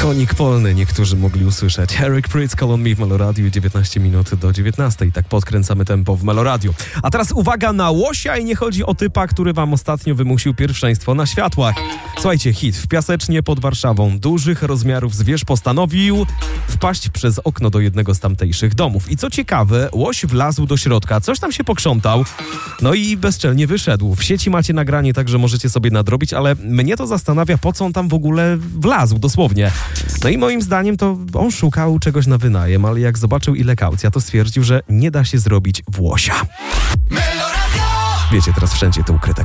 Konik polny niektórzy mogli usłyszeć. Eric Prydz, Call on Me w Meloradiu, 19 minut do 19. Tak podkręcamy tempo w Meloradiu. A teraz uwaga na łosia i nie chodzi o typa, który wam ostatnio wymusił pierwszeństwo na światłach. Słuchajcie, hit. W Piasecznie pod Warszawą dużych rozmiarów zwierz postanowił wpaść przez okno do jednego z tamtejszych domów. I co ciekawe, łoś wlazł do środka, coś tam się pokrzątał, no i bezczelnie wyszedł. W sieci macie nagranie, także możecie sobie nadrobić, ale mnie to zastanawia, po co on tam w ogóle wlazł, dosłownie. No i moim zdaniem to on szukał czegoś na wynajem, ale jak zobaczył ile kaucja, to stwierdził, że nie da się zrobić w łosia. Wiecie, teraz wszędzie to ukryte